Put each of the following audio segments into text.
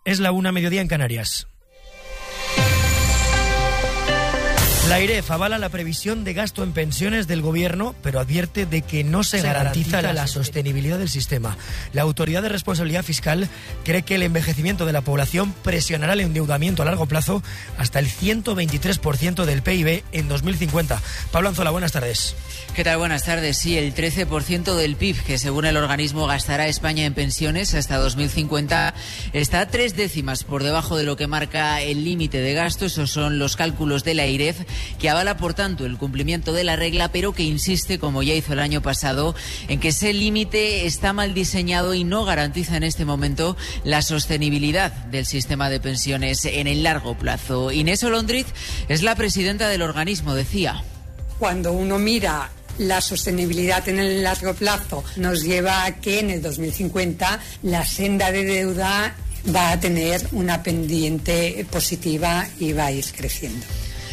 Es la 1:00 en Canarias. La AIREF avala la previsión de gasto en pensiones del Gobierno, pero advierte de que no se garantiza la sostenibilidad del sistema. La Autoridad de Responsabilidad Fiscal cree que el envejecimiento de la población presionará el endeudamiento a largo plazo hasta el 123% del PIB en 2050. Pablo Anzola, buenas tardes. ¿Qué tal? Buenas tardes. Sí, el 13% del PIB que según el organismo gastará España en pensiones hasta 2050 está 3 décimas por debajo de lo que marca el límite de gasto. Esos son los cálculos de la AIREF, que avala por tanto el cumplimiento de la regla, pero que insiste, como ya hizo el año pasado, en que ese límite está mal diseñado y no garantiza en este momento la sostenibilidad del sistema de pensiones en el largo plazo. Inés Olondriz es la presidenta del organismo, decía. Cuando uno mira la sostenibilidad en el largo plazo, nos lleva a que en el 2050 la senda de deuda va a tener una pendiente positiva y va a ir creciendo.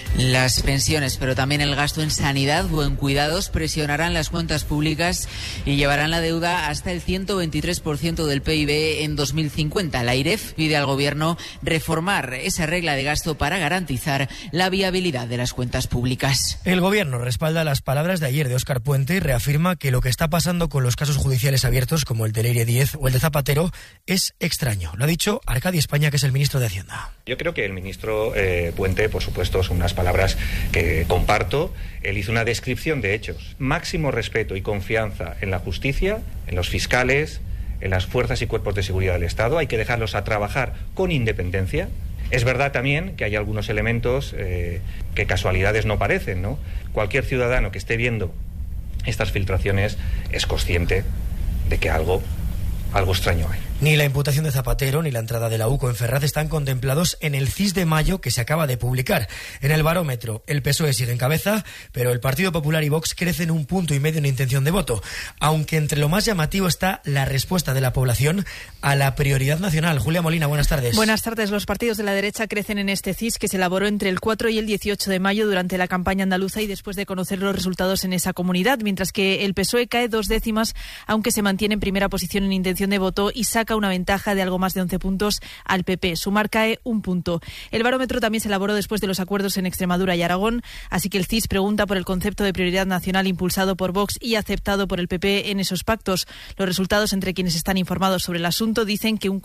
Las pensiones, pero también el gasto en sanidad o en cuidados presionarán las cuentas públicas y llevarán la deuda hasta el 123% del PIB en 2050. La AIREF pide al Gobierno reformar esa regla de gasto para garantizar la viabilidad de las cuentas públicas. El Gobierno respalda las palabras de ayer de Óscar Puente y reafirma que lo que está pasando con los casos judiciales abiertos, como el del Leire 10 o el de Zapatero, es extraño. Lo ha dicho Arcadi España, que es el ministro de Hacienda. Yo creo que el ministro Puente, por supuesto, son unas palabras que comparto. Él hizo una descripción de hechos. Máximo respeto y confianza en la justicia, en los fiscales, en las fuerzas y cuerpos de seguridad del Estado. Hay que dejarlos a trabajar con independencia. Es verdad también que hay algunos elementos que casualidades no parecen, ¿no? Cualquier ciudadano que esté viendo estas filtraciones es consciente de que algo extraño hay. Ni la imputación de Zapatero ni la entrada de la UCO en Ferraz están contemplados en el CIS de mayo que se acaba de publicar. En el barómetro, el PSOE sigue en cabeza, pero el Partido Popular y Vox crecen 1,5 puntos en intención de voto, aunque entre lo más llamativo está la respuesta de la población a la prioridad nacional. Julia Molina, buenas tardes. Buenas tardes. Los partidos de la derecha crecen en este CIS que se elaboró entre el 4 y el 18 de mayo durante la campaña andaluza y después de conocer los resultados en esa comunidad, mientras que el PSOE cae 2 décimas, aunque se mantiene en primera posición en intención de voto y saca una ventaja de algo más de 11 puntos al PP. Sumar cae 1 punto. El barómetro también se elaboró después de los acuerdos en Extremadura y Aragón, así que el CIS pregunta por el concepto de prioridad nacional impulsado por Vox y aceptado por el PP en esos pactos. Los resultados entre quienes están informados sobre el asunto dicen que un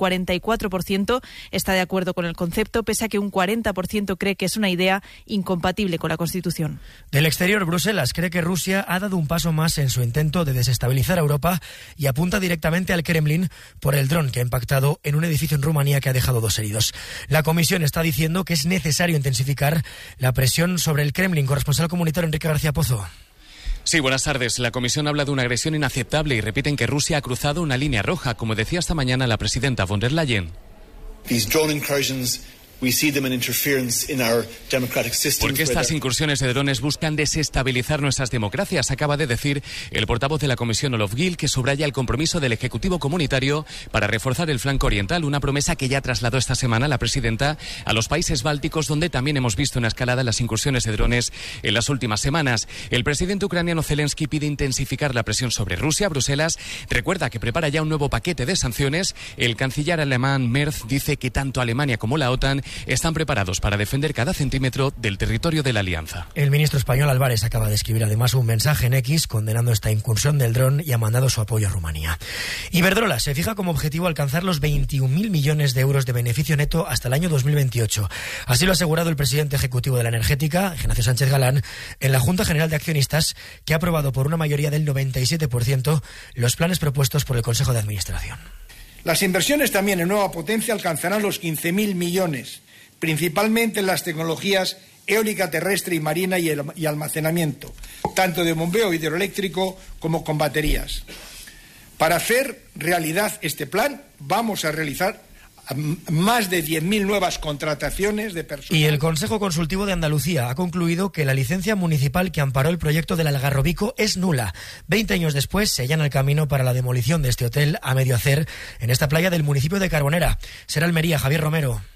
44% está de acuerdo con el concepto, pese a que un 40% cree que es una idea incompatible con la Constitución. Del exterior, Bruselas cree que Rusia ha dado un paso más en su intento de desestabilizar a Europa y apunta directamente al Kremlin por el dron que ha impactado en un edificio en Rumanía que ha dejado 2 heridos. La Comisión está diciendo que es necesario intensificar la presión sobre el Kremlin. Corresponsal comunitario Enrique García Pozo. Sí, buenas tardes. La Comisión habla de una agresión inaceptable y repiten que Rusia ha cruzado una línea roja, como decía esta mañana la presidenta von der Leyen. These drone incursions, we see them an interference in our democratic systems. Porque estas incursiones de drones buscan desestabilizar nuestras democracias, acaba de decir el portavoz de la Comisión Olof Gil, que subraya el compromiso del Ejecutivo Comunitario para reforzar el flanco oriental, una promesa que ya trasladó esta semana la presidenta a los países bálticos, donde también hemos visto una escalada en las incursiones de drones en las últimas semanas. El presidente ucraniano Zelensky pide intensificar la presión sobre Rusia. Bruselas recuerda que prepara ya un nuevo paquete de sanciones. El canciller alemán Merz dice que tanto Alemania como la OTAN están preparados para defender cada centímetro del territorio de la alianza. El ministro español Álvarez acaba de escribir además un mensaje en X condenando esta incursión del dron y ha mandado su apoyo a Rumanía. Iberdrola se fija como objetivo alcanzar los 21.000 millones de euros de beneficio neto hasta el año 2028. Así lo ha asegurado el presidente ejecutivo de la energética, Ignacio Sánchez Galán, en la Junta General de Accionistas, que ha aprobado por una mayoría del 97% los planes propuestos por el Consejo de Administración. Las inversiones también en nueva potencia alcanzarán los 15.000 millones, principalmente en las tecnologías eólica terrestre y marina y almacenamiento, tanto de bombeo hidroeléctrico como con baterías. Para hacer realidad este plan, vamos a realizar más de 10.000 nuevas contrataciones de personal. Y el Consejo Consultivo de Andalucía ha concluido que la licencia municipal que amparó el proyecto del Algarrobico es nula. 20 años después se allana el camino para la demolición de este hotel a medio hacer en esta playa del municipio de Carbonera. Será Almería, Javier Romero.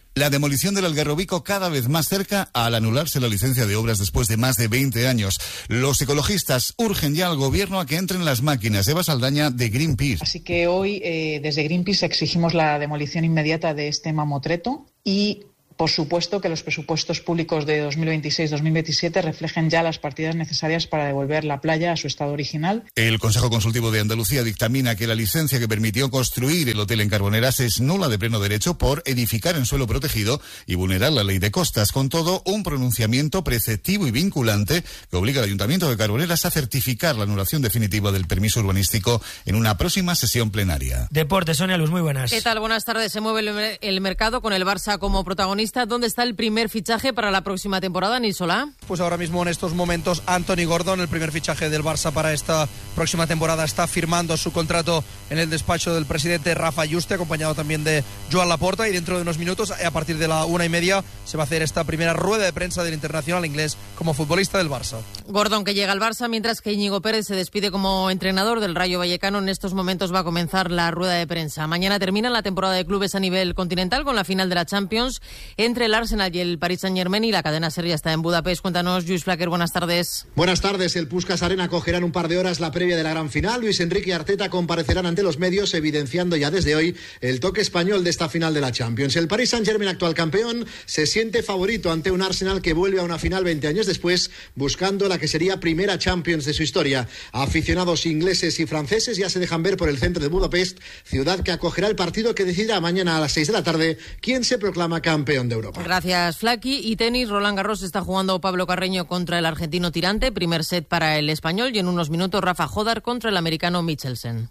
La demolición del Algarrobico cada vez más cerca al anularse la licencia de obras después de más de 20 años. Los ecologistas urgen ya al gobierno a que entren las máquinas. Eva Saldaña, de Greenpeace. Así que hoy, desde Greenpeace, exigimos la demolición inmediata de este mamotreto y, por supuesto, que los presupuestos públicos de 2026-2027 reflejen ya las partidas necesarias para devolver la playa a su estado original. El Consejo Consultivo de Andalucía dictamina que la licencia que permitió construir el hotel en Carboneras es nula de pleno derecho por edificar en suelo protegido y vulnerar la ley de costas. Con todo, un pronunciamiento preceptivo y vinculante que obliga al Ayuntamiento de Carboneras a certificar la anulación definitiva del permiso urbanístico en una próxima sesión plenaria. Deportes, Sonia Luz, muy buenas. ¿Qué tal? Buenas tardes. Se mueve el mercado con el Barça como protagonista. ¿Dónde está el primer fichaje para la próxima temporada, Nisolá? Pues ahora mismo, en estos momentos, Anthony Gordon, el primer fichaje del Barça para esta próxima temporada, está firmando su contrato en el despacho del presidente Rafa Yuste, acompañado también de Joan Laporta, y dentro de unos minutos, a partir de la 1:30, se va a hacer esta primera rueda de prensa del internacional inglés como futbolista del Barça. Gordon, que llega al Barça, mientras que Íñigo Pérez se despide como entrenador del Rayo Vallecano. En estos momentos va a comenzar la rueda de prensa. Mañana termina la temporada de clubes a nivel continental con la final de la Champions entre el Arsenal y el Paris Saint-Germain, y la cadena SER ya está en Budapest. Cuéntanos, Lluís Flaquer, buenas tardes. Buenas tardes. El Puskás Arena acogerá en un par de horas la previa de la gran final. Luis Enrique y Arteta comparecerán ante los medios, evidenciando ya desde hoy el toque español de esta final de la Champions. El Paris Saint-Germain, actual campeón, se siente favorito ante un Arsenal que vuelve a una final 20 años después, buscando la que sería primera Champions de su historia. Aficionados ingleses y franceses ya se dejan ver por el centro de Budapest, ciudad que acogerá el partido que decidirá mañana a las 6 de la tarde quién se proclama campeón de Europa. Gracias, Flaqui. Y tenis, Roland Garros está jugando Pablo Carreño contra el argentino Tirante, primer set para el español, y en unos minutos Rafa Jodar contra el americano Michelsen.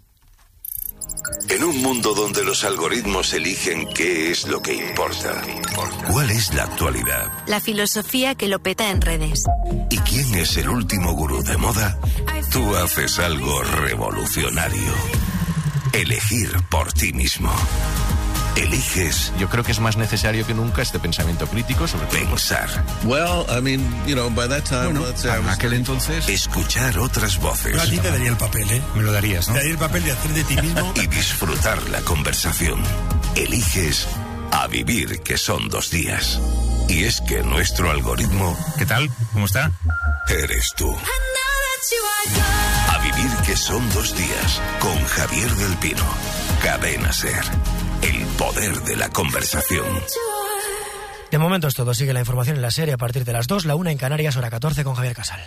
En un mundo donde los algoritmos eligen qué es lo que importa, ¿cuál es la actualidad? La filosofía que lo peta en redes. ¿Y quién es el último gurú de moda? Tú haces algo revolucionario. Elegir por ti mismo. Eliges. Yo creo que es más necesario que nunca este pensamiento crítico sobre pensar. Well, I mean, you know, by that time, bueno, en aquel entonces, escuchar otras voces. Yo a ti te daría el papel, ¿eh? Me lo darías, ¿no? Te daría el papel de hacer de ti mismo y disfrutar la conversación. Eliges a vivir, que son 2 días. Y es que nuestro algoritmo... ¿Qué tal? ¿Cómo está? Eres tú. A vivir, que son 2 días. Con Javier del Pino. Cadena SER. El poder de la conversación. De momento es todo. Sigue la información en la serie a partir de las 2, la 1 en Canarias, hora 14, con Javier Casal.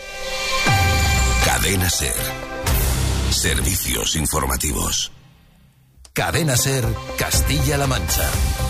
Cadena SER. Servicios informativos. Cadena SER, Castilla-La Mancha.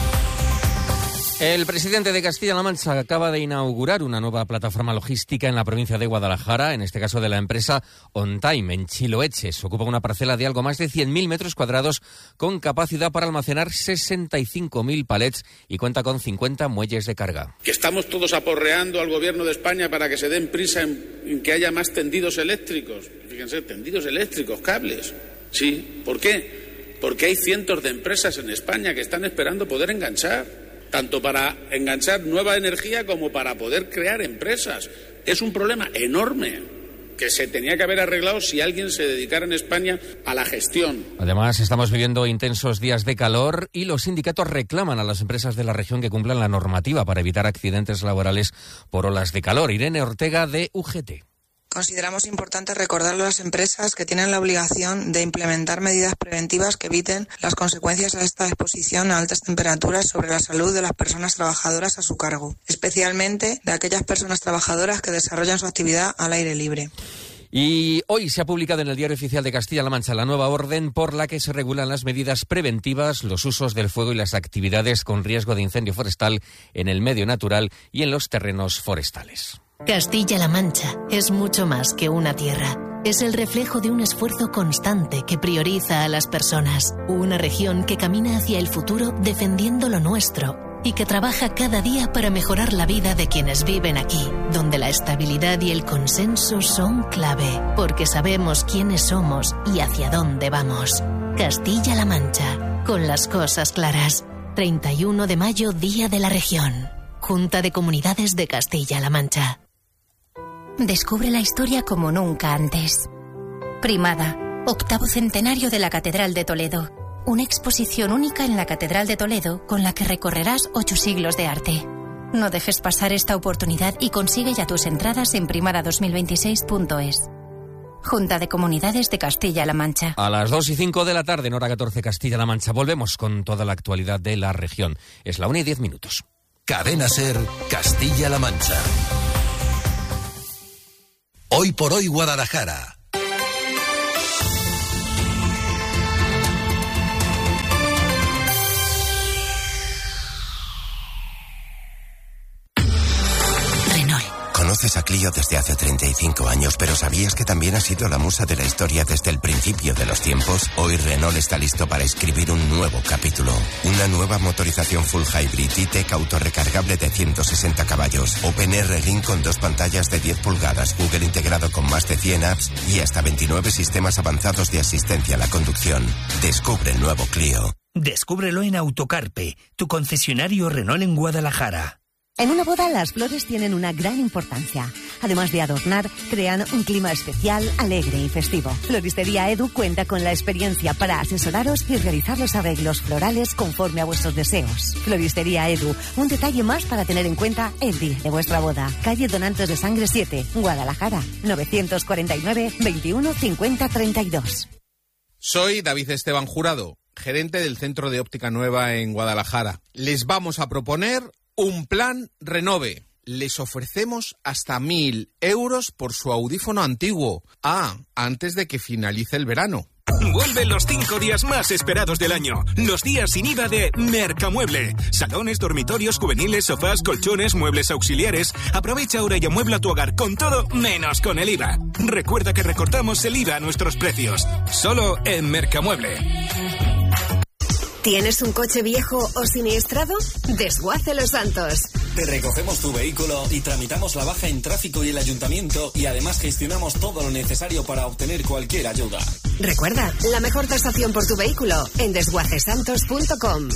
El presidente de Castilla-La Mancha acaba de inaugurar una nueva plataforma logística en la provincia de Guadalajara, en este caso de la empresa On Time, en Chiloeches. Ocupa una parcela de algo más de 100.000 metros cuadrados con capacidad para almacenar 65.000 palets y cuenta con 50 muelles de carga. Que estamos todos aporreando al gobierno de España para que se den prisa en que haya más tendidos eléctricos. Fíjense, tendidos eléctricos, cables. Sí, ¿por qué? Porque hay cientos de empresas en España que están esperando poder enganchar. Tanto para enganchar nueva energía como para poder crear empresas. Es un problema enorme que se tenía que haber arreglado si alguien se dedicara en España a la gestión. Además, estamos viviendo intensos días de calor y los sindicatos reclaman a las empresas de la región que cumplan la normativa para evitar accidentes laborales por olas de calor. Irene Ortega, de UGT. Consideramos importante recordar a las empresas que tienen la obligación de implementar medidas preventivas que eviten las consecuencias de esta exposición a altas temperaturas sobre la salud de las personas trabajadoras a su cargo, especialmente de aquellas personas trabajadoras que desarrollan su actividad al aire libre. Y hoy se ha publicado en el Diario Oficial de Castilla-La Mancha la nueva orden por la que se regulan las medidas preventivas, los usos del fuego y las actividades con riesgo de incendio forestal en el medio natural y en los terrenos forestales. Castilla-La Mancha es mucho más que una tierra. Es el reflejo de un esfuerzo constante que prioriza a las personas. Una región que camina hacia el futuro defendiendo lo nuestro y que trabaja cada día para mejorar la vida de quienes viven aquí, donde la estabilidad y el consenso son clave, porque sabemos quiénes somos y hacia dónde vamos. Castilla-La Mancha, con las cosas claras. 31 de mayo, Día de la Región. Junta de Comunidades de Castilla-La Mancha. Descubre la historia como nunca antes. Primada, 8º centenario de la Catedral de Toledo. una exposición única en la Catedral de Toledo con la que recorrerás 8 siglos de arte. No dejes pasar esta oportunidad y consigue ya tus entradas en primara2026.es. Junta de Comunidades de Castilla-La Mancha. A las 2:05 de la tarde, en hora 14, Castilla-La Mancha. Volvemos con toda la actualidad de la región. Es la 1:10. Cadena SER, Castilla-La Mancha. Hoy por hoy, Guadalajara. Conoces a Clio desde hace 35 años, pero ¿sabías que también ha sido la musa de la historia desde el principio de los tiempos? Hoy Renault está listo para escribir un nuevo capítulo. Una nueva motorización full hybrid E-Tech autorrecargable de 160 caballos. OpenR Link con 2 pantallas de 10 pulgadas, Google integrado con más de 100 apps y hasta 29 sistemas avanzados de asistencia a la conducción. Descubre el nuevo Clio. Descúbrelo en Autocarpe, tu concesionario Renault en Guadalajara. En una boda las flores tienen una gran importancia. Además de adornar, crean un clima especial, alegre y festivo. Floristería Edu cuenta con la experiencia para asesoraros y realizar los arreglos florales conforme a vuestros deseos. Floristería Edu, un detalle más para tener en cuenta el día de vuestra boda. Calle Donantes de Sangre 7, Guadalajara, 949 21 50 32. Soy David Esteban Jurado, gerente del Centro de Óptica Nueva en Guadalajara. Les vamos a proponer un plan Renove. Les ofrecemos hasta 1.000 euros por su audífono antiguo. Antes de que finalice el verano. Vuelven los 5 días más esperados del año. Los días sin IVA de Mercamueble. Salones, dormitorios, juveniles, sofás, colchones, muebles auxiliares. Aprovecha ahora y amuebla tu hogar con todo menos con el IVA. Recuerda que recortamos el IVA a nuestros precios. Solo en Mercamueble. ¿Tienes un coche viejo o siniestrado? Desguace Los Santos. Te recogemos tu vehículo y tramitamos la baja en tráfico y el ayuntamiento y además gestionamos todo lo necesario para obtener cualquier ayuda. Recuerda, la mejor tasación por tu vehículo en desguacesantos.com.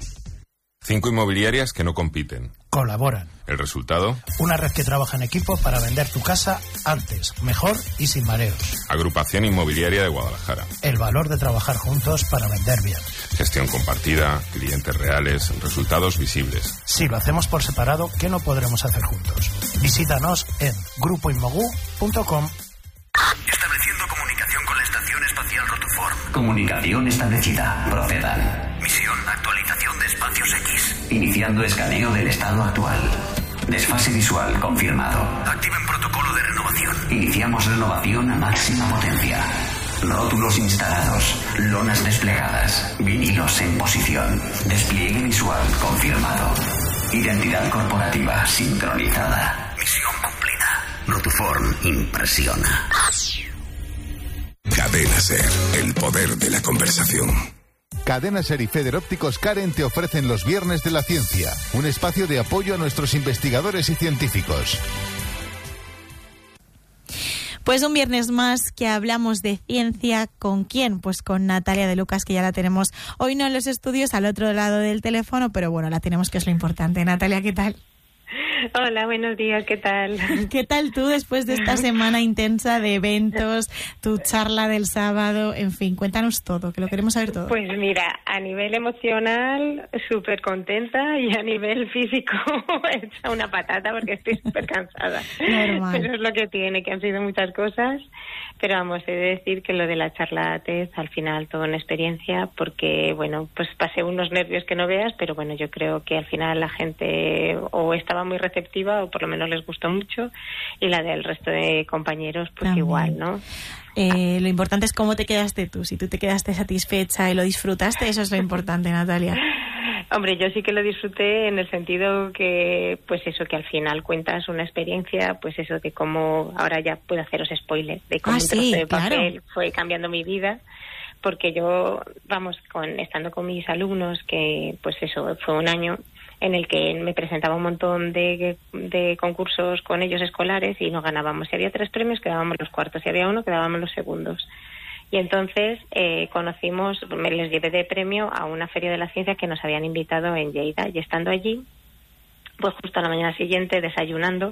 5 inmobiliarias que no compiten. Colaboran. ¿El resultado? Una red que trabaja en equipo para vender tu casa antes, mejor y sin mareos. Agrupación Inmobiliaria de Guadalajara. El valor de trabajar juntos para vender bien. Gestión compartida, clientes reales, resultados visibles. Si lo hacemos por separado, ¿qué no podremos hacer juntos? Visítanos en grupoinmogu.com. Estableciendo comunicación con la Estación Espacial Rotoform. Comunicación establecida. Procedan. Misión, actualización de espacios X. Iniciando escaneo del estado actual. Desfase visual confirmado. Activen protocolo de renovación. Iniciamos renovación a máxima potencia. Rótulos instalados. Lonas desplegadas. Vinilos en posición. Despliegue visual confirmado. Identidad corporativa sincronizada. Misión cumplida. Rotoform impresiona. Cadena SER, el poder de la conversación. Cadena SER y Feder Ópticos Karen te ofrecen los Viernes de la Ciencia, un espacio de apoyo a nuestros investigadores y científicos. Pues un viernes más que hablamos de ciencia. ¿Con quién? Pues con Natalia de Lucas, que ya la tenemos hoy no en los estudios, al otro lado del teléfono, pero bueno, la tenemos, que es lo importante. Natalia, ¿qué tal? Hola, buenos días, ¿qué tal? ¿Qué tal tú después de esta semana intensa de eventos, tu charla del sábado, en fin, cuéntanos todo, que lo queremos saber todo? Pues mira, a nivel emocional súper contenta y a nivel físico he hecho una patata porque estoy súper cansada. Normal. Pero es lo que tiene, que han sido muchas cosas, pero vamos, he de decir que lo de la charla TED al final toda una experiencia porque, bueno, pues pasé unos nervios que no veas, pero bueno, yo creo que al final la gente o estaba muy receptiva o por lo menos les gustó mucho y la del resto de compañeros pues también. Igual, ¿no? Lo importante es cómo te quedaste tú, si tú te quedaste satisfecha y lo disfrutaste, eso es lo importante, Natalia. Hombre, yo sí que lo disfruté en el sentido que, pues eso, que al final cuentas una experiencia, pues eso, de cómo, ahora ya puedo haceros spoilers, de cómo un trozo de papel fue cambiando mi vida, porque yo, vamos, estando con mis alumnos, que pues eso, fue un año en el que me presentaba un montón de concursos con ellos escolares y no ganábamos. Si había 3 premios, quedábamos los cuartos, si había 1, quedábamos los segundos. Y entonces me les llevé de premio a una feria de la ciencia que nos habían invitado en Lleida. Y estando allí, pues justo a la mañana siguiente, desayunando,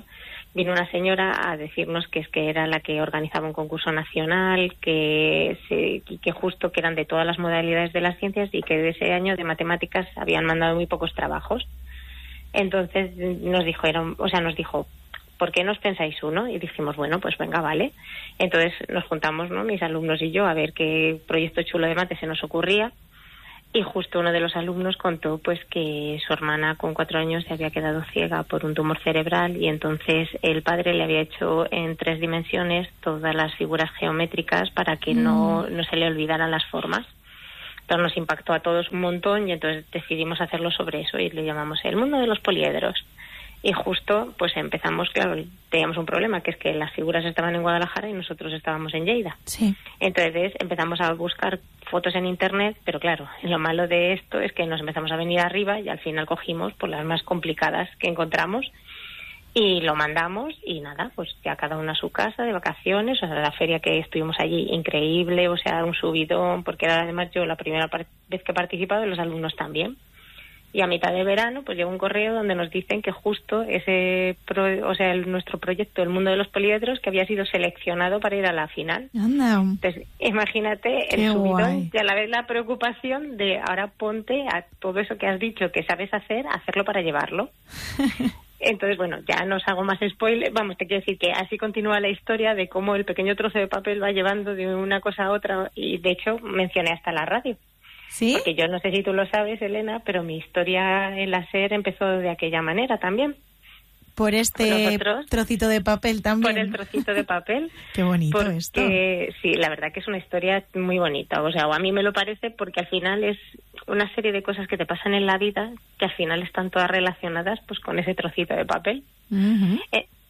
vino una señora a decirnos que es que era la que organizaba un concurso nacional, que justo que eran de todas las modalidades de las ciencias y que de ese año de matemáticas habían mandado muy pocos trabajos. Entonces nos dijo, ¿por qué no os pensáis uno? Y dijimos, bueno, pues venga, vale. Entonces nos juntamos, ¿no?, mis alumnos y yo, a ver qué proyecto chulo de mate se nos ocurría. Y justo uno de los alumnos contó pues que su hermana con 4 años se había quedado ciega por un tumor cerebral y entonces el padre le había hecho en 3 dimensiones todas las figuras geométricas para que no se le olvidaran las formas. Entonces nos impactó a todos un montón y entonces decidimos hacerlo sobre eso y le llamamos el mundo de los poliedros. Y justo pues empezamos, claro, teníamos un problema, que es que las figuras estaban en Guadalajara y nosotros estábamos en Lleida. Sí. Entonces empezamos a buscar fotos en internet, pero claro, lo malo de esto es que nos empezamos a venir arriba y al final cogimos por las más complicadas que encontramos y lo mandamos y nada, pues ya cada uno a su casa de vacaciones. O sea, la feria que estuvimos allí, increíble, o sea, un subidón, porque era además yo la primera vez que he participado y los alumnos también. Y a mitad de verano pues llegó un correo donde nos dicen que justo nuestro proyecto, el mundo de los poliedros, que había sido seleccionado para ir a la final. Anda. Entonces, imagínate el subidón y a la vez la preocupación de ahora ponte a todo eso que has dicho que sabes hacerlo para llevarlo. Entonces, bueno, ya no os hago más spoiler. Vamos, te quiero decir que así continúa la historia de cómo el pequeño trozo de papel va llevando de una cosa a otra y de hecho mencioné hasta la radio. ¿Sí? Porque yo no sé si tú lo sabes, Elena, pero mi historia en la SER empezó de aquella manera también. Por este trocito de papel también. Por el trocito de papel. Qué bonito esto. Sí, la verdad que es una historia muy bonita. O sea, a mí me lo parece porque al final es una serie de cosas que te pasan en la vida que al final están todas relacionadas pues con ese trocito de papel. Uh-huh.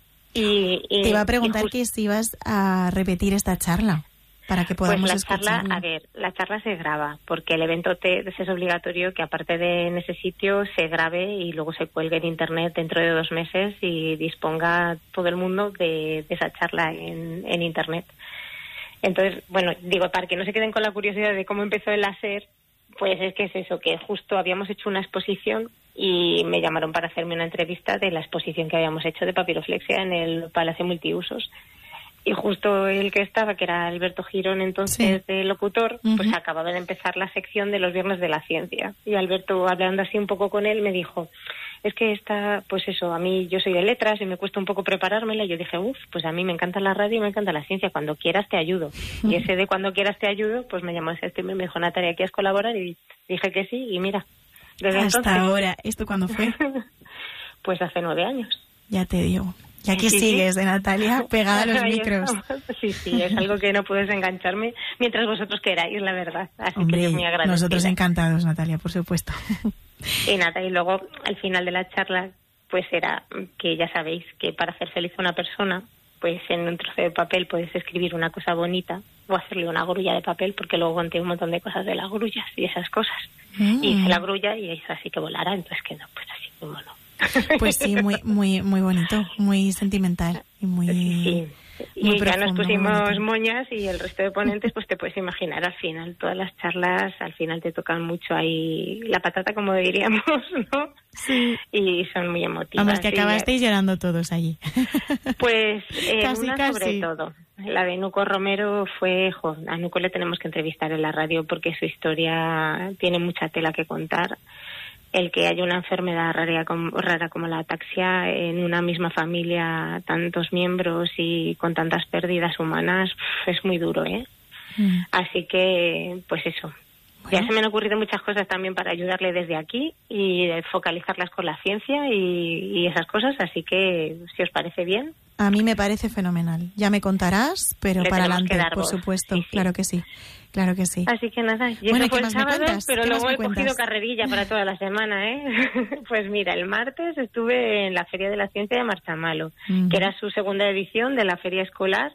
Te iba a preguntar que si ibas a repetir esta charla. Para que podamos escucharla. La charla se graba, porque el evento es obligatorio que aparte de en ese sitio se grabe y luego se cuelgue en internet dentro de 2 meses y disponga todo el mundo de esa charla en internet. Entonces, bueno, digo, para que no se queden con la curiosidad de cómo empezó el láser, pues es que es eso, que justo habíamos hecho una exposición y me llamaron para hacerme una entrevista de la exposición que habíamos hecho de papiroflexia en el Palacio Multiusos. Y justo el que estaba, que era Alberto Girón, entonces de locutor, pues acababa de empezar la sección de los Viernes de la Ciencia. Y Alberto, hablando así un poco con él, me dijo, es que pues eso, a mí yo soy de letras y me cuesta un poco preparármela. Y yo dije, pues a mí me encanta la radio y me encanta la ciencia, cuando quieras te ayudo. Y ese de cuando quieras te ayudo, pues me llamó ese y me dijo, Natalia, ¿quieres colaborar? Y dije que sí, y mira, desde hasta entonces... ahora, ¿esto cuándo fue? Pues hace 9 años. Ya te digo. Y aquí sigues, de Natalia, pegada a los micros. Sí, es algo que no puedo desengancharme mientras vosotros queráis, la verdad. Así Hombre, que yo muy agradecida. Nosotros encantados, Natalia, por supuesto. Y Natalia, y luego al final de la charla, pues era que ya sabéis que para hacer feliz a una persona, pues en un trozo de papel puedes escribir una cosa bonita o hacerle una grulla de papel, porque luego conté un montón de cosas de las grullas y esas cosas. Y hice la grulla y hizo así que volara, entonces quedó pues así muy mono. Pues sí, muy muy muy bonito, muy sentimental y muy sí. Muy y profundo, ya nos pusimos bonito. Moñas y el resto de ponentes, pues te puedes imaginar al final, todas las charlas al final te tocan mucho ahí la patata, como diríamos, ¿no? Sí. Y son muy emotivas. Vamos, que acabasteis llorando todos allí. Pues casi. sobre todo. La de Nuco Romero fue, a Nuco le tenemos que entrevistar en la radio porque su historia tiene mucha tela que contar. El que haya una enfermedad rara como la ataxia en una misma familia, tantos miembros y con tantas pérdidas humanas, es muy duro, ¿eh? Así que, pues eso. Ya se me han ocurrido muchas cosas también para ayudarle desde aquí y focalizarlas con la ciencia y esas cosas, así que, si os parece bien. A mí me parece fenomenal. Ya me contarás, pero para adelante, por supuesto. Sí. Claro que sí. Claro que sí. Así que nada, y bueno, eso fue el sábado, pero luego he cuentas? cogido carrerilla para toda la semana, ¿eh? Pues mira, el martes estuve en la Feria de la Ciencia de Marchamalo, que era su segunda edición de la feria escolar,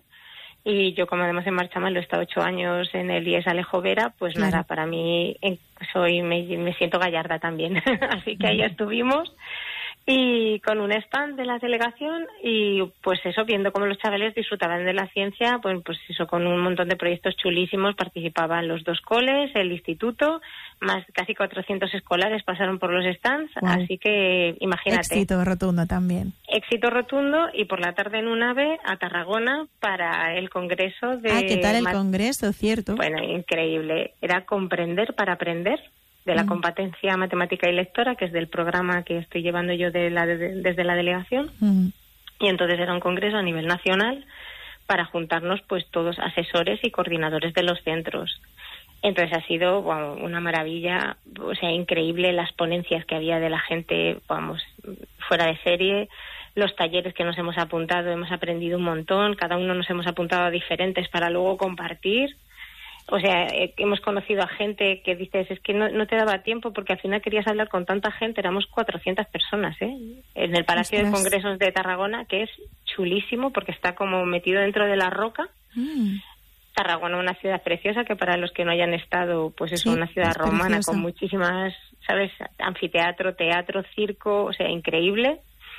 y yo, como además en Marchamalo he estado 8 años en el IES Alejo Vera, pues claro. Nada, para mí me siento gallarda también. Así que ahí estuvimos. y con un stand de la delegación y pues eso, viendo cómo los chavales disfrutaban de la ciencia, pues eso, con un montón de proyectos chulísimos. Participaban los 2 coles, el instituto, más casi 400 escolares pasaron por los stands, así que imagínate. Éxito rotundo también. Éxito rotundo, y por la tarde en un AVE a Tarragona para el congreso de... ¿qué tal el congreso? Cierto. Bueno, increíble. Era Comprender para Aprender, de la competencia matemática y lectora, que es del programa que estoy llevando yo desde la delegación. Y entonces era un congreso a nivel nacional para juntarnos pues todos asesores y coordinadores de los centros. Entonces ha sido una maravilla, o sea, increíble las ponencias que había de la gente, fuera de serie, los talleres que nos hemos apuntado, hemos aprendido un montón, cada uno nos hemos apuntado a diferentes para luego compartir. O sea, hemos conocido a gente que dices, es que no te daba tiempo porque al final querías hablar con tanta gente, éramos 400 personas, en el Palacio de Congresos de Tarragona, que es chulísimo porque está como metido dentro de la roca. Tarragona, una ciudad preciosa que para los que no hayan estado, pues es una ciudad romana preciosa, con muchísimas, ¿sabes? Anfiteatro, teatro, circo, o sea, increíble.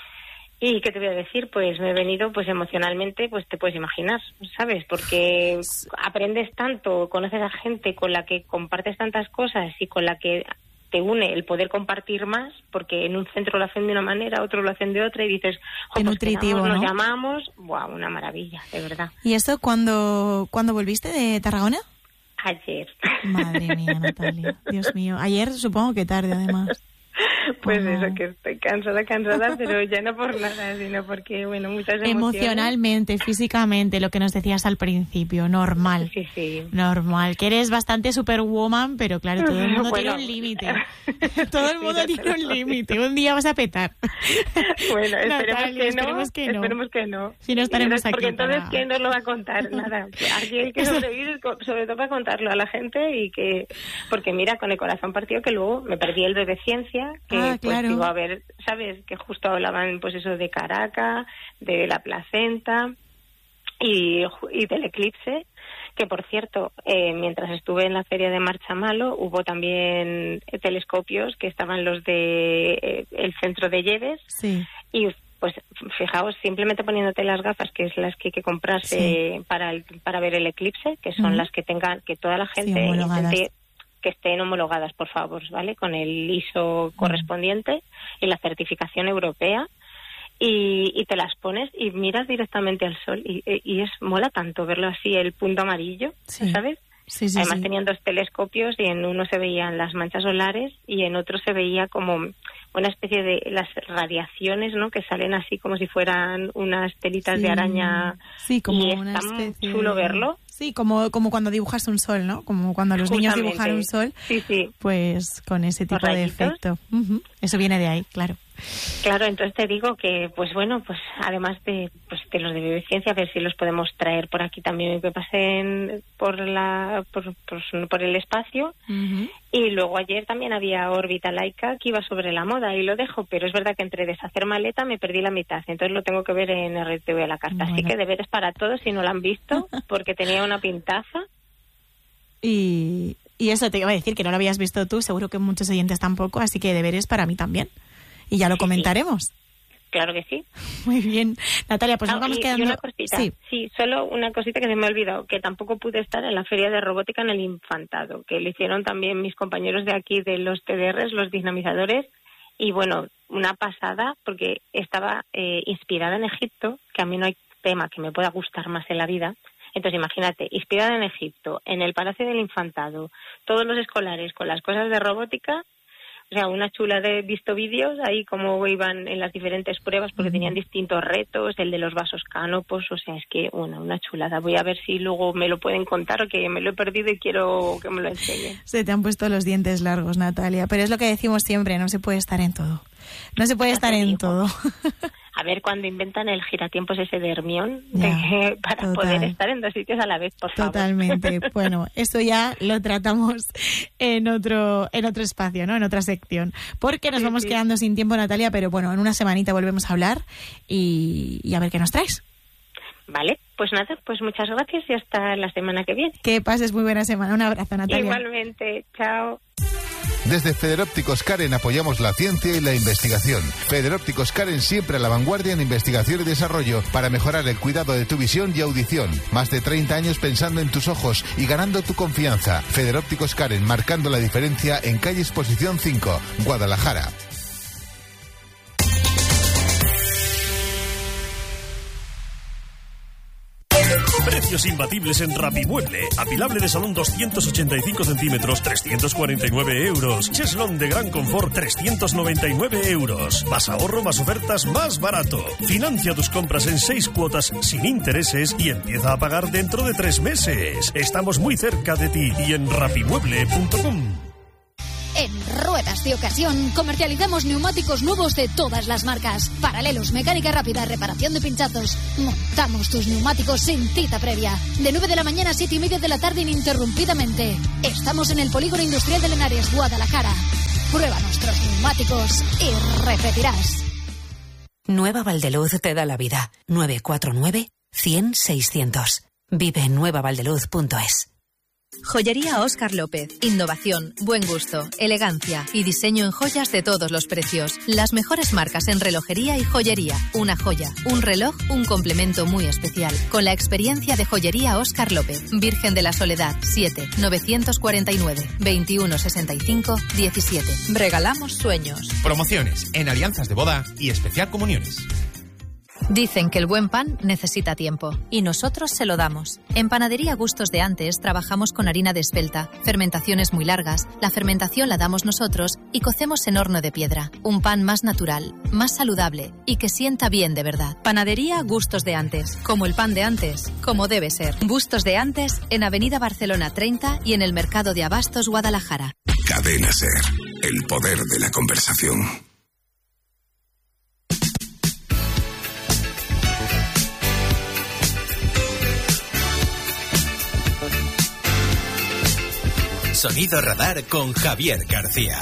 ¿Y qué te voy a decir? Pues me he venido pues emocionalmente, pues te puedes imaginar, ¿sabes? Porque aprendes tanto, conoces a gente con la que compartes tantas cosas y con la que te une el poder compartir más, porque en un centro lo hacen de una manera, otros lo hacen de otra, y dices, qué nutritivo, ¿no? Nos llamamos, una maravilla, de verdad. ¿Y eso cuándo volviste de Tarragona? Ayer. Madre mía, Natalia, Dios mío. Ayer supongo que tarde, además. Pues eso, que estoy cansada, pero ya no por nada, sino porque, muchas emociones. Emocionalmente, físicamente, lo que nos decías al principio, normal. Sí. Normal, que eres bastante superwoman, pero claro, todo el mundo tiene un límite. Todo el mundo tiene un límite. Un día vas a petar. Bueno, esperemos que no. Si no estaremos aquí. Porque entonces, ¿quién nos lo va a contar? Nada. Aquí hay que sobrevivir, sobre todo para contarlo a la gente porque mira, con el corazón partido, que luego me perdí el bebé ciencia, que claro. Digo, a ver, ¿sabes? Que justo hablaban pues eso de Caracas, de la placenta y del eclipse, que por cierto, mientras estuve en la feria de Marchamalo hubo también telescopios, que estaban los de el centro de Lleves, y pues fijaos, simplemente poniéndote las gafas, que es las que hay que comprarse para ver el eclipse, que son las que tengan, que toda la gente intente que estén homologadas, por favor, ¿vale? Con el ISO correspondiente y la certificación europea, y te las pones y miras directamente al sol y mola tanto verlo así, el punto amarillo, ¿sabes? Sí, Además tenían 2 telescopios y en uno se veían las manchas solares y en otro se veía como una especie de las radiaciones, ¿no? Que salen así como si fueran unas telitas de araña. Sí, como y una es tan especie chulo verlo. Sí, como cuando dibujas un sol, ¿no? Como cuando los niños dibujan un sol. Sí. Pues con ese tipo de efecto. Eso viene de ahí, claro. Claro, entonces te digo que, pues además de los de Bibiciencia, a ver si los podemos traer por aquí también, que pasen por el espacio. Y luego ayer también había órbita laica que iba sobre la moda, y lo dejo, pero es verdad que entre deshacer maleta me perdí la mitad, entonces lo tengo que ver en RTV a la carta. Así que deberes para todos si no lo han visto, porque tenía una pintaza. Y eso te iba a decir, que no lo habías visto tú, seguro que muchos oyentes tampoco, así que deberes para mí también. Y ya lo comentaremos. Claro que sí. Muy bien. Natalia, pues nos vamos quedando... Y una cosita, solo una cosita que se me ha olvidado, que tampoco pude estar en la Feria de Robótica en el Infantado, que lo hicieron también mis compañeros de aquí, de los TDRs, los dinamizadores, y una pasada, porque estaba inspirada en Egipto, que a mí no hay tema que me pueda gustar más en la vida. Entonces, imagínate, inspirada en Egipto, en el Palacio del Infantado, todos los escolares con las cosas de robótica. O sea, una chula de visto vídeos ahí como iban en las diferentes pruebas, porque tenían distintos retos, el de los vasos canopos, o sea, es que una chulada. Voy a ver si luego me lo pueden contar, o que me lo he perdido y quiero que me lo enseñen. Se te han puesto los dientes largos, Natalia, pero es lo que decimos siempre, no se puede estar en todo. No se puede estar en todo. A ver cuando inventan el giratiempos ese de Hermión, para poder estar en 2 sitios a la vez, por favor. Totalmente. Bueno, eso ya lo tratamos en otro espacio, ¿no? En otra sección. Porque nos vamos quedando sin tiempo, Natalia, pero bueno, en una semanita volvemos a hablar y a ver qué nos traes. Vale, pues nada, pues muchas gracias y hasta la semana que viene. Que pases muy buena semana. Un abrazo, Natalia. Igualmente, chao. Desde Federópticos Karen apoyamos la ciencia y la investigación. Federópticos Karen siempre a la vanguardia en investigación y desarrollo para mejorar el cuidado de tu visión y audición. Más de 30 años pensando en tus ojos y ganando tu confianza. Federópticos Karen, marcando la diferencia en calle Exposición 5, Guadalajara. Precios imbatibles en Rapimueble. Apilable de salón 285 centímetros, 349 euros. Cheslón de gran confort, 399 euros. Más ahorro, más ofertas, más barato. Financia tus compras en 6 cuotas sin intereses y empieza a pagar dentro de 3 meses. Estamos muy cerca de ti y en rapimueble.com. En Ruedas de Ocasión comercializamos neumáticos nuevos de todas las marcas. Paralelos, mecánica rápida, reparación de pinchazos. Montamos tus neumáticos sin cita previa. De 9 de la mañana a 7 y media de la tarde ininterrumpidamente. Estamos en el Polígono Industrial de Lenares, Guadalajara. Prueba nuestros neumáticos y repetirás. Nueva Valdeluz te da la vida. 949 100 600. Vive en nuevavaldeluz.es. Joyería Óscar López. Innovación, buen gusto, elegancia y diseño en joyas de todos los precios. Las mejores marcas en relojería y joyería. Una joya, un reloj, un complemento muy especial. Con la experiencia de Joyería Óscar López. Virgen de la Soledad, 7 949 2165 17. Regalamos sueños. Promociones en alianzas de boda y especial comuniones. Dicen que el buen pan necesita tiempo, y nosotros se lo damos. En Panadería Gustos de Antes trabajamos con harina de espelta, fermentaciones muy largas, la fermentación la damos nosotros y cocemos en horno de piedra. Un pan más natural, más saludable y que sienta bien de verdad. Panadería Gustos de Antes, como el pan de antes, como debe ser. Gustos de Antes en Avenida Barcelona 30 y en el Mercado de Abastos, Guadalajara. Cadena SER, el poder de la conversación. Sonido Radar con Javier García.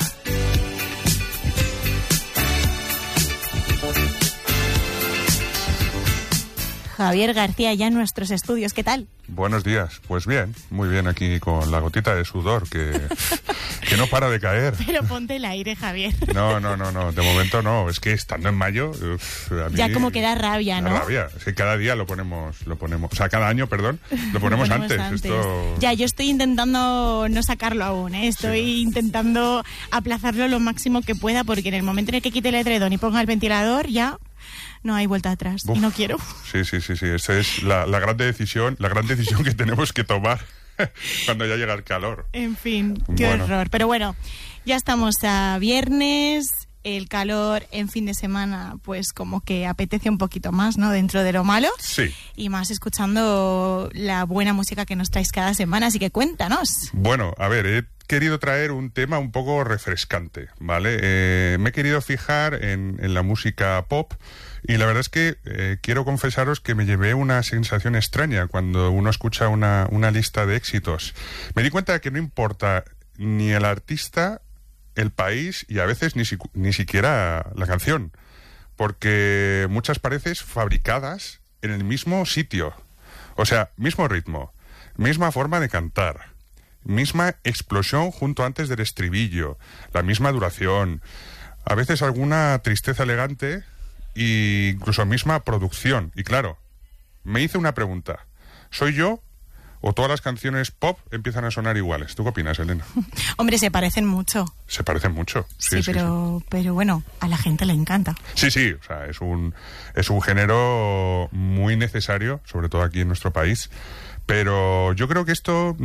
Javier García ya en nuestros estudios, ¿qué tal? Buenos días, pues bien, muy bien aquí con la gotita de sudor que no para de caer. Pero ponte el aire, Javier. No, de momento no, es que estando en mayo... a mí ya como que da rabia, ¿no? Da rabia, es que cada día lo ponemos, o sea, cada año, perdón, lo ponemos antes. Esto... Ya, yo estoy intentando no sacarlo aún, ¿eh? Estoy intentando aplazarlo lo máximo que pueda porque en el momento en el que quite el edredón y ponga el ventilador ya... No hay vuelta atrás. Uf, y no quiero. Sí. Esa es la gran decisión que tenemos que tomar cuando ya llega el calor. En fin, qué horror. Pero bueno, ya estamos a viernes. El calor en fin de semana, pues como que apetece un poquito más, ¿no? Dentro de lo malo. Sí. Y más escuchando la buena música que nos traes cada semana. Así que cuéntanos. Bueno, a ver, he querido traer un tema un poco refrescante, ¿vale? Me he querido fijar en la música pop. Y la verdad es que quiero confesaros que me llevé una sensación extraña cuando uno escucha una lista de éxitos. Me di cuenta de que no importa ni el artista, el país y a veces ni siquiera la canción, porque muchas parecen fabricadas en el mismo sitio. O sea, mismo ritmo, misma forma de cantar, misma explosión junto antes del estribillo, la misma duración, a veces alguna tristeza elegante... y incluso misma producción. Y claro, me hice una pregunta. ¿Soy yo o todas las canciones pop empiezan a sonar iguales? ¿Tú qué opinas, Elena? Hombre, se parecen mucho. Se parecen mucho. Sí, pero bueno, a la gente le encanta. Sí, o sea, es un género muy necesario, sobre todo aquí en nuestro país. Pero yo creo que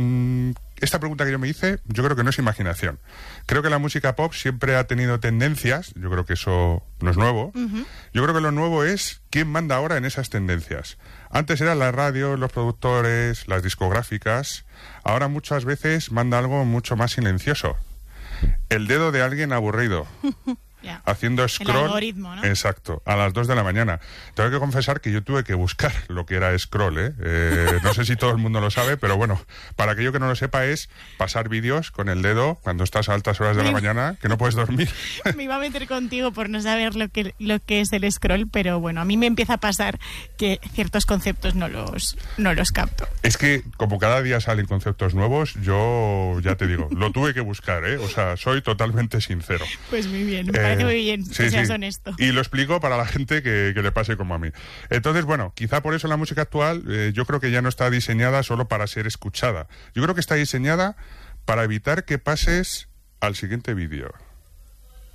esta pregunta que yo me hice, yo creo que no es imaginación. Creo que la música pop siempre ha tenido tendencias, yo creo que eso no es nuevo. Uh-huh. Yo creo que lo nuevo es quién manda ahora en esas tendencias. Antes eran la radio, los productores, las discográficas. Ahora muchas veces manda algo mucho más silencioso. El dedo de alguien aburrido. haciendo scroll. El algoritmo, ¿no? Exacto, a las 2 de la mañana. Tengo que confesar que yo tuve que buscar lo que era scroll, no sé si todo el mundo lo sabe, pero bueno, para aquello que no lo sepa es pasar vídeos con el dedo cuando estás a altas horas de la mañana, que no puedes dormir. Me iba a meter contigo por no saber lo que es el scroll, pero bueno, a mí me empieza a pasar que ciertos conceptos no los capto. Es que como cada día salen conceptos nuevos, yo ya te digo, lo tuve que buscar, o sea, soy totalmente sincero. Pues muy bien, me parece muy bien que seas honesto. Y lo explico para la gente que le pase como a mí. Entonces, bueno, quizá por eso la música actual yo creo que ya no está diseñada solo para ser escuchada. Yo creo que está diseñada para evitar que pases al siguiente vídeo.